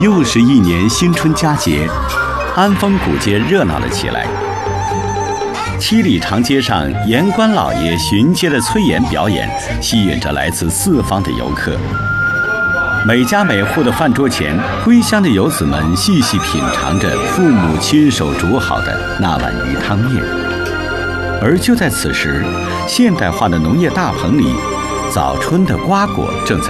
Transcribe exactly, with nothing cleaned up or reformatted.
又是一年新春佳节，安丰古街热闹了起来。七里长街上，盐官老爷巡街的催盐表演，吸引着来自四方的游客。每家每户的饭桌前，归乡的游子们细细品尝着父母亲手煮好的那碗鱼汤面。而就在此时，现代化的农业大棚里，早春的瓜果正在